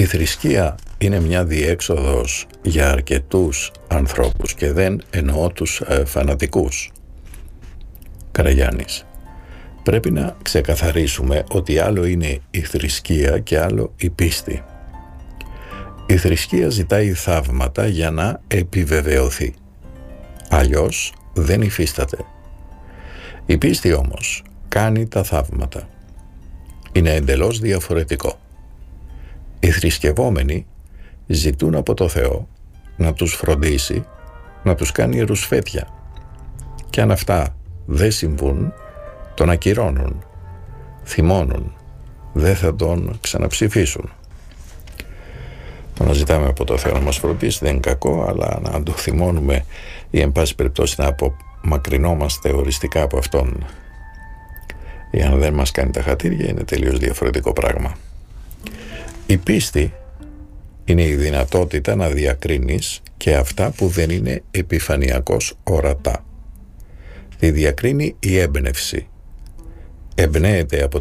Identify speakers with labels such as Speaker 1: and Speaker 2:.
Speaker 1: Η θρησκεία είναι μια διέξοδος για αρκετούς ανθρώπους και δεν εννοώ τους φανατικούς. Καραγιάννης. Πρέπει να ξεκαθαρίσουμε ότι άλλο είναι η θρησκεία και άλλο η πίστη. Η θρησκεία ζητάει θαύματα για να επιβεβαιωθεί. Αλλιώς δεν υφίσταται. Η πίστη όμως κάνει τα θαύματα. Είναι εντελώς διαφορετικό. Οι θρησκευόμενοι ζητούν από το Θεό να τους φροντίσει, να τους κάνει ρουσφέτια. Και αν αυτά δεν συμβούν, τον ακυρώνουν, θυμώνουν, δεν θα τον ξαναψηφίσουν. Το να ζητάμε από το Θεό να μας φροντίσει δεν είναι κακό, αλλά να το θυμώνουμε ή εν πάση περιπτώσει να απομακρυνόμαστε οριστικά από Αυτόν, ή αν δεν μας κάνει τα χατήρια, είναι τελείως διαφορετικό πράγμα. Η πίστη είναι η δυνατότητα να διακρίνεις και αυτά που δεν είναι επιφανειακώς ορατά. Τη διακρίνει η έμπνευση. Εμπνέεται από